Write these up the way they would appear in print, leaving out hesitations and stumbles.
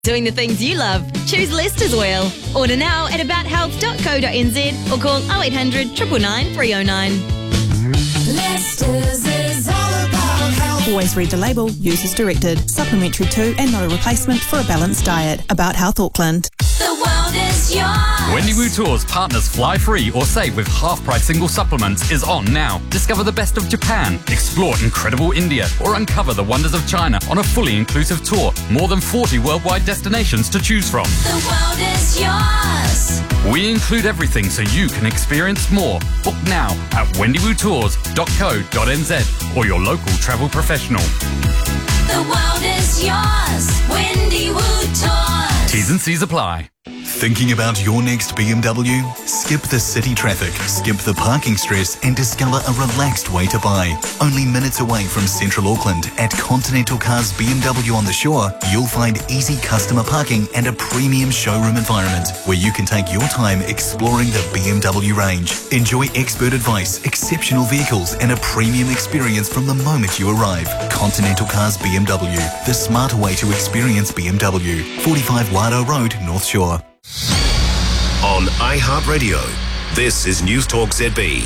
Doing the things you love. Choose List as well. Order now at abouthealth.co.nz or call 0800 999 309. Listers is all about health. Always read the label. Use as directed. Supplementary to and not a replacement for a balanced diet. About Health Auckland. The world is yours. Wendy Wu Tours partners fly free or save with half-price single supplements is on now. Discover the best of Japan, explore incredible India, or uncover the wonders of China on a fully inclusive tour. More than 40 worldwide destinations to choose from. The world is yours. We include everything so you can experience more. Book now at wendywutours.co.nz or your local travel professional. The world is yours. Wendy Wu Tours. T's and C's apply. Thinking about your next BMW? Skip the city traffic, skip the parking stress and discover a relaxed way to buy. Only minutes away from Central Auckland at Continental Cars BMW on the Shore, you'll find easy customer parking and a premium showroom environment where you can take your time exploring the BMW range. Enjoy expert advice, exceptional vehicles and a premium experience from the moment you arrive. Continental Cars BMW, the smarter way to experience BMW. 45 Wairoa Road, North Shore. On iHeartRadio, this is News Talk ZB.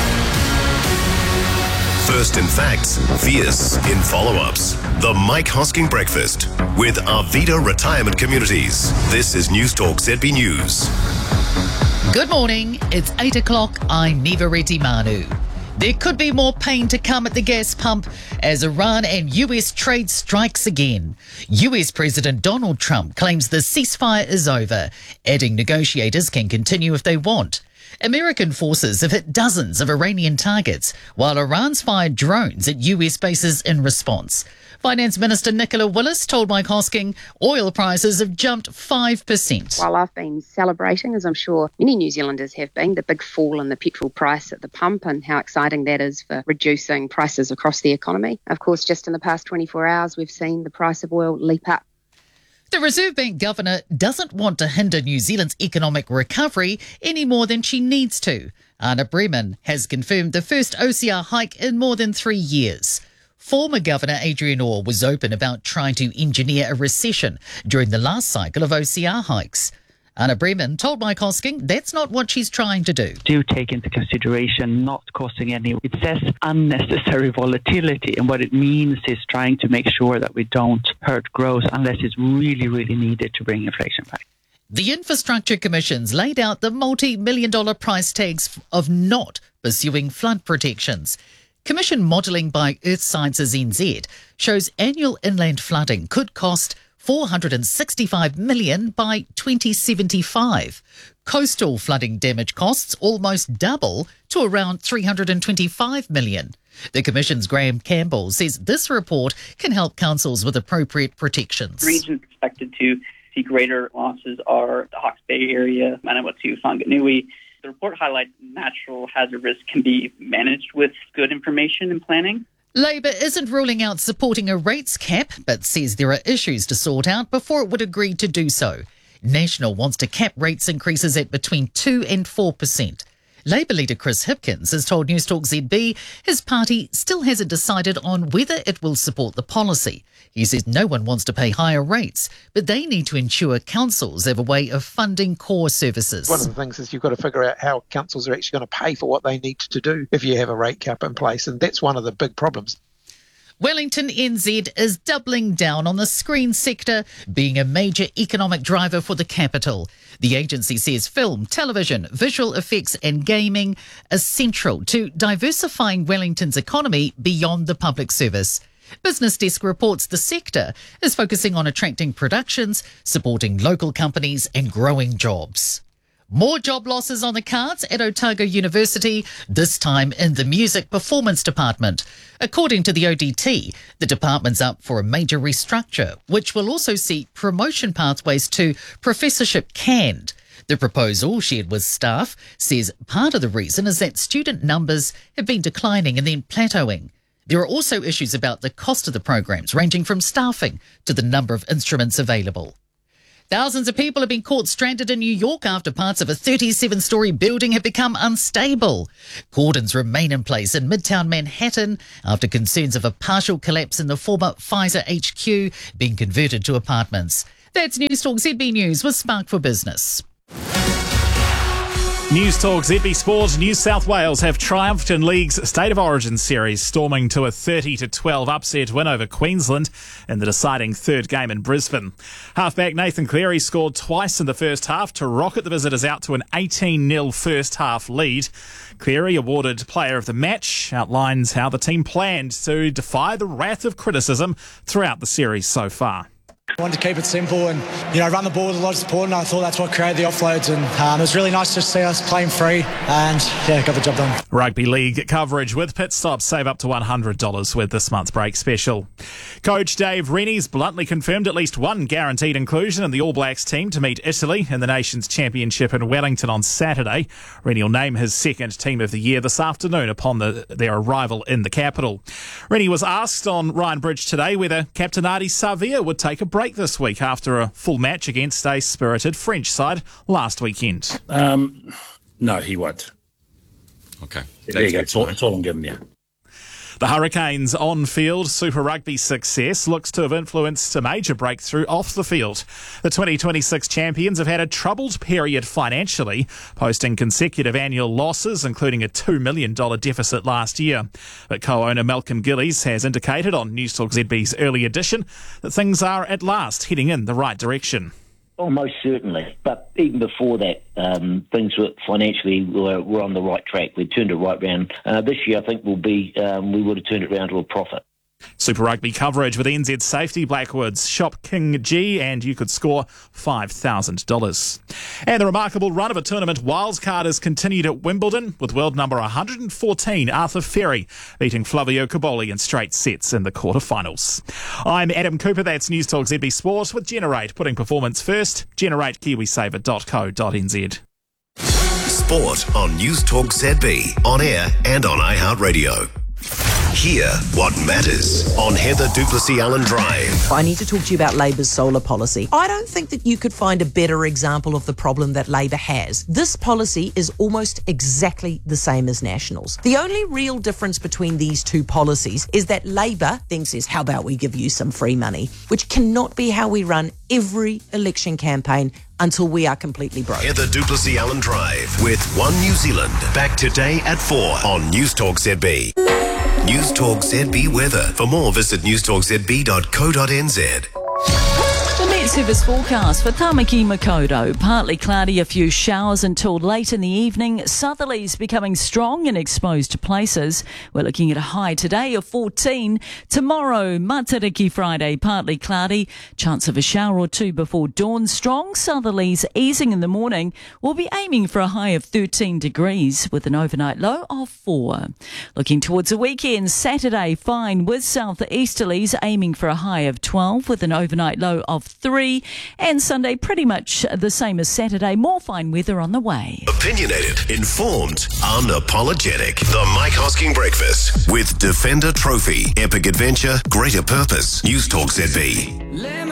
First in facts, fierce in follow-ups. The Mike Hosking Breakfast with Arvida Retirement Communities. This is News Talk ZB News. Good morning. It's 8 o'clock. I'm Neva Reti Manu. There could be more pain to come at the gas pump as Iran and US trade strikes again. US President Donald Trump claims the ceasefire is over, adding negotiators can continue if they want. American forces have hit dozens of Iranian targets, while Iran's fired drones at US bases in response. Finance Minister Nicola Willis told Mike Hosking oil prices have jumped 5%. While I've been celebrating, as I'm sure many New Zealanders have been, the big fall in the petrol price at the pump and how exciting that is for reducing prices across the economy. Of course, just in the past 24 hours, we've seen the price of oil leap up. The Reserve Bank governor doesn't want to hinder New Zealand's economic recovery any more than she needs to. Anna Bremen has confirmed the first OCR hike in more than 3 years. Former Governor Adrian Orr was open about trying to engineer a recession during the last cycle of OCR hikes. Anna Bremen told Mike Hosking that's not what she's trying to do. Do take into consideration not causing any, it says unnecessary volatility, and what it means is trying to make sure that we don't hurt growth unless it's really, really needed to bring inflation back. The Infrastructure Commission's laid out the multi-million-dollar price tags of not pursuing flood protections. Commission modelling by Earth Sciences NZ shows annual inland flooding could cost $465 million by 2075. Coastal flooding damage costs almost double to around $325 million. The Commission's Graham Campbell says this report can help councils with appropriate protections. Regions expected to see greater losses are the Hawke's Bay area, Manawatu, Whanganui. The report highlights natural hazard risk can be managed with good information and planning. Labor isn't ruling out supporting a rates cap, but says there are issues to sort out before it would agree to do so. National wants to cap rates increases at between 2 and 4%. Labor leader Chris Hipkins has told Newstalk ZB his party still hasn't decided on whether it will support the policy. He says no one wants to pay higher rates, but they need to ensure councils have a way of funding core services. One of the things is you've got to figure out how councils are actually going to pay for what they need to do if you have a rate cap in place, and that's one of the big problems. Wellington NZ is doubling down on the screen sector, being a major economic driver for the capital. The agency says film, television, visual effects and gaming are central to diversifying Wellington's economy beyond the public service. Business Desk reports the sector is focusing on attracting productions, supporting local companies and growing jobs. More job losses on the cards at Otago University, this time in the music performance department. According to the ODT, the department's up for a major restructure, which will also see promotion pathways to professorship canned. The proposal, shared with staff, says part of the reason is that student numbers have been declining and then plateauing. There are also issues about the cost of the programs, ranging from staffing to the number of instruments available. Thousands of people have been caught stranded in New York after parts of a 37-storey building have become unstable. Cordons remain in place in Midtown Manhattan after concerns of a partial collapse in the former Pfizer HQ being converted to apartments. That's News Talk ZB News with Spark for Business. News Talk ZB Sport. New South Wales have triumphed in League's State of Origin series, storming to a 30-12 upset win over Queensland in the deciding third game in Brisbane. Halfback Nathan Cleary scored twice in the first half to rocket the visitors out to an 18-0 first half lead. Cleary, awarded Player of the Match, outlines how the team planned to defy the wrath of criticism throughout the series so far. I wanted to keep it simple and, run the ball with a lot of support, and I thought that's what created the offloads, and it was really nice to see us playing free and, got the job done. Rugby League coverage with pit stops. Save up to $100 with this month's break special. Coach Dave Rennie's bluntly confirmed at least one guaranteed inclusion in the All Blacks team to meet Italy in the Nations Championship in Wellington on Saturday. Rennie will name his second team of the year this afternoon upon their arrival in the capital. Rennie was asked on Ryan Bridge today whether Captain Ardie Savea would take a break this week after a full match against a spirited French side last weekend. No, he won't. Okay. There you go. That's all I'm giving you. The Hurricanes' on-field Super Rugby success looks to have influenced a major breakthrough off the field. The 2026 champions have had a troubled period financially, posting consecutive annual losses, including a $2 million deficit last year. But co-owner Malcolm Gillies has indicated on News Talk ZB's early edition that things are at last heading in the right direction. Oh, most certainly. But even before that, things were financially were on the right track. We turned it right round. This year, I think we would have turned it round to a profit. Super Rugby coverage with NZ Safety, Blackwoods, Shop King G, and you could score $5,000. And the remarkable run of a tournament wildcard has continued at Wimbledon, with world number 114 Arthur Ferry beating Flavio Cobolli in straight sets in the quarterfinals. I'm Adam Cooper. That's News Talk ZB Sport with Generate, putting performance first. GenerateKiwiSaver.co.nz. Sport on News Talk ZB, on air and on iHeartRadio. Hear what matters on Heather Duplessis-Allen Drive. I need to talk to you about Labor's solar policy. I don't think that you could find a better example of the problem that Labor has. This policy is almost exactly the same as National's. The only real difference between these two policies is that Labor thinks is, how about we give you some free money, which cannot be how we run every election campaign until we are completely broke. Heather Duplessis-Allen Drive with One New Zealand. Back today at 4 on News Talk ZB. News Talk ZB weather. For more, visit newstalkzb.co.nz. The Met Service forecast for Tamaki Makaurau. Partly cloudy, a few showers until late in the evening. Southerlies becoming strong and exposed to places. We're looking at a high today of 14. Tomorrow, Matariki Friday, partly cloudy. Chance of a shower or two before dawn. Strong southerlies easing in the morning. We'll be aiming for a high of 13 degrees with an overnight low of 4. Looking towards the weekend, Saturday fine with southeasterlies aiming for a high of 12 with an overnight low of 3, and Sunday pretty much the same as Saturday, more fine weather on the way. Opinionated, informed, unapologetic. The Mike Hosking Breakfast with Defender Trophy, Epic Adventure, Greater Purpose. News Talk ZB.